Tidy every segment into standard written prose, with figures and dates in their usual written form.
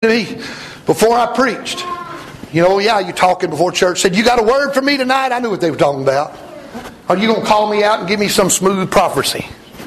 me before I preached. You talking before church. Said, you got a word for me tonight? I knew what they were talking about. Are you going to call me out and give me some smooth prophecy?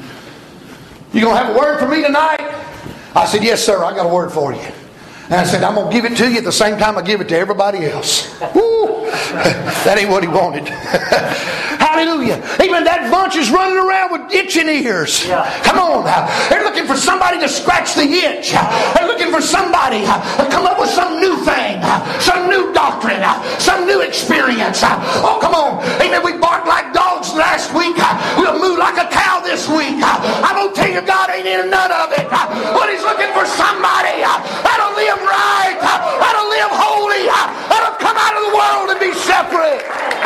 You going to have a word for me tonight? I said, yes, sir, I got a word for you. And I said, I'm going to give it to you at the same time I give it to everybody else. Woo! That ain't what he wanted. Hallelujah. Even that bunch is running around with itching ears. Yeah. Come on. They're looking for somebody to scratch the itch. They're looking for somebody to come up with some new thing, some new doctrine, some new experience. Oh, come on. Amen. We barked like dogs last week. We'll move like a cow this week. I'm going to tell you, God ain't in none of it. But He's looking for somebody that'll live right, that'll live holy, that'll come out of the world and be separate.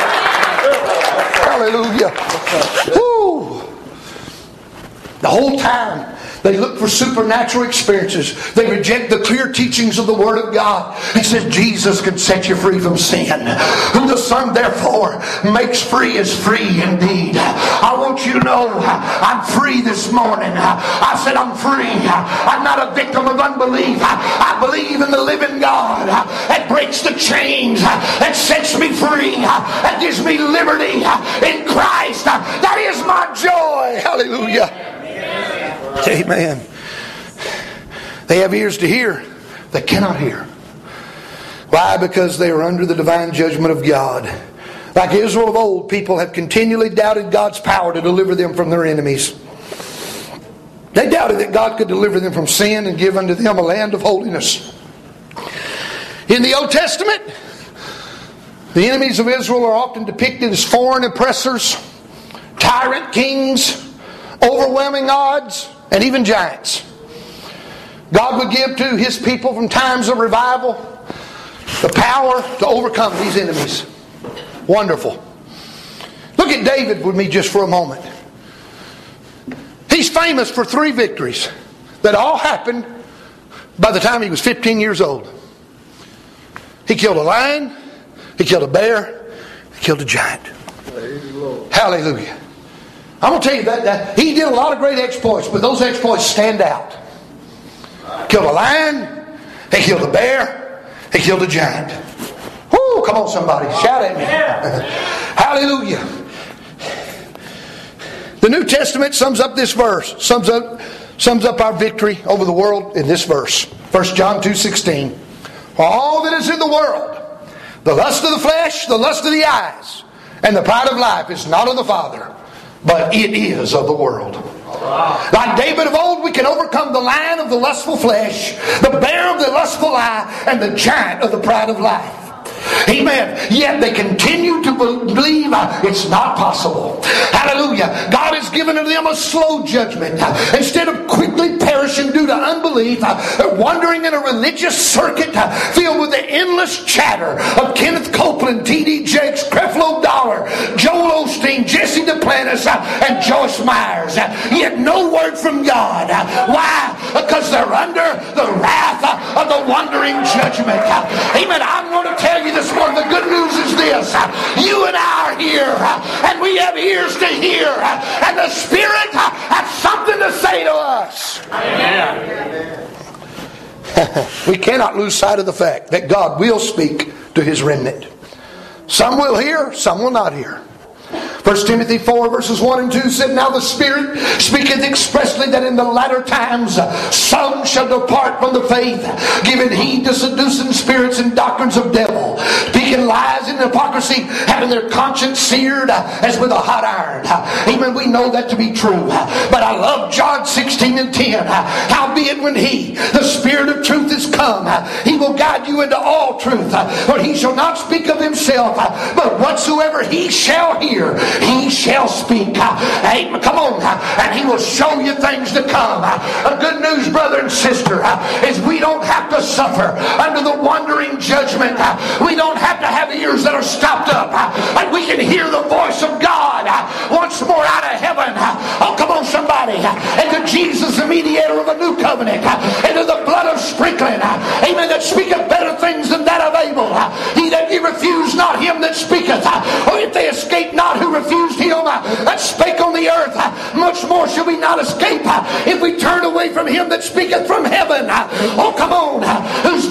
Hallelujah. Woo. The whole time they look for supernatural experiences. They reject the clear teachings of the Word of God. It says Jesus can set you free from sin. Who the Son therefore makes free is free indeed. I want you to know I'm free this morning. I said I'm free. I'm not a victim of unbelief. I believe in the living God that breaks the chains, that sets me free, that gives me liberty in Christ. That is my joy. Hallelujah. Amen. They have ears to hear, they cannot hear. Why? Because they are under the divine judgment of God. Like Israel of old, people have continually doubted God's power to deliver them from their enemies. They doubted that God could deliver them from sin and give unto them a land of holiness. In the Old Testament, the enemies of Israel are often depicted as foreign oppressors, tyrant kings, overwhelming odds, and even giants. God would give to His people from times of revival the power to overcome these enemies. Wonderful. Look at David with me just for a moment. He's famous for 3 victories that all happened by the time he was 15 years old. He killed a lion, he killed a bear, he killed a giant. Hallelujah. I'm going to tell you that he did a lot of great exploits, but those exploits stand out. Killed a lion, he killed a bear, he killed a giant. Whoo, come on somebody, shout at me. Hallelujah. The New Testament sums up this verse, sums up our victory over the world in this verse. 1 John 2:16. For all that is in the world, the lust of the flesh, the lust of the eyes, and the pride of life is not of the Father, but it is of the world. Like David of old, we can overcome the lion of the lustful flesh, the bear of the lustful eye, and the giant of the pride of life. Amen. Yet they continue to believe it's not possible. Hallelujah. God has given to them a slow judgment. Instead of quickly perishing due to unbelief, they're wandering in a religious circuit filled with the endless chatter of Kenneth Copeland, T.D. Jakes, Creflo Dollar, Joel Osteen, Jesse Duplantis, and Joyce Myers. Yet no word from God. Why? Because they're under the wrath of the wandering judgment. Amen. I'm going to tell you this morning, the good news is this: you and I are here, and we have ears to hear, and the Spirit has something to say to us. Amen. We cannot lose sight of the fact that God will speak to His remnant. Some will hear, some will not hear. 1 Timothy 4 verses 1 and 2 said, Now the Spirit speaketh expressly that in the latter times some shall depart from the faith, giving heed to seducing spirits and doctrines of devil, speaking lies and hypocrisy, having their conscience seared as with a hot iron. Even we know that to be true. But I love John 16 and 10. Howbeit when He, the Spirit of truth, is come, He will guide you into all truth. For He shall not speak of Himself, but whatsoever He shall hear, He shall speak. Amen. Come on. And He will show you things to come. The good news, brother and sister, is we don't have to suffer under the wandering judgment. We don't have to have ears that are stopped up. And we can hear the voice of God once more out of heaven. Oh, come on, somebody. And to Jesus, the mediator of a new covenant. And to the blood of sprinkling. Amen. That speaketh better things than that of Abel. He that ye refuse not him that speaketh. Or if they escape not who refused him that spake on the the earth, much more shall we not escape if we turn away from him that speaketh from heaven. Oh, come on. Whose